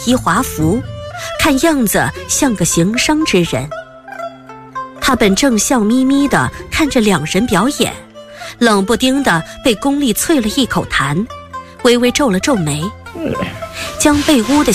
衣华服，看样子像个行商之人。他本正笑眯眯地看着两人表演，冷不丁地被宫丽啐了一口痰，微微皱了皱眉，将被污的